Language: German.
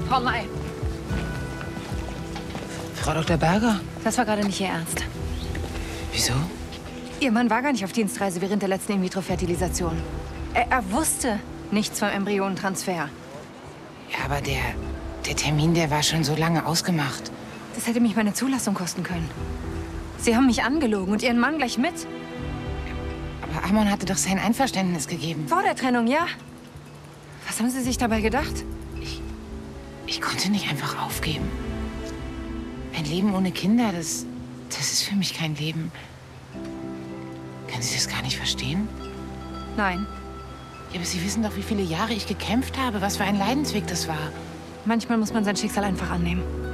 Frau May. Frau Dr. Berger? Das war gerade nicht Ihr Ernst. Wieso? Ihr Mann war gar nicht auf Dienstreise während der letzten In-vitro-Fertilisation. Er wusste nichts vom Embryonentransfer. Ja, aber der Termin, der war schon so lange ausgemacht. Das hätte mich meine Zulassung kosten können. Sie haben mich angelogen und Ihren Mann gleich mit. Aber Amon hatte doch sein Einverständnis gegeben. Vor der Trennung, ja. Was haben Sie sich dabei gedacht? Ich konnte nicht einfach aufgeben. Ein Leben ohne Kinder, das ist für mich kein Leben. Können Sie das gar nicht verstehen? Nein. Ja, aber Sie wissen doch, wie viele Jahre ich gekämpft habe, was für ein Leidensweg das war. Manchmal muss man sein Schicksal einfach annehmen.